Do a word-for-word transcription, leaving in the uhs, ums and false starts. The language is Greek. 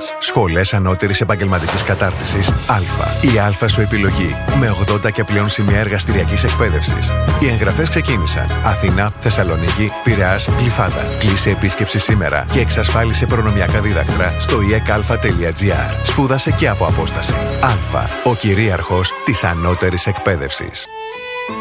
Excellence. Σχολές ανώτερης επαγγελματικής κατάρτισης Α. Η Α σου επιλογή. Με ογδόντα και πλέον σημεία εργαστηριακής εκπαίδευσης. Οι εγγραφές ξεκίνησαν. Αθήνα, Θεσσαλονίκη, Πειραιάς, Γλυφάδα. Κλείσε επίσκεψη σήμερα και εξασφάλισε προνομιακά δίδακτρα στο ι ε κ α τελεία τζι άρ. Σπούδασε και από απόσταση. Α. Ο κυρίαρχος της ανώτερης εκπαίδευσης.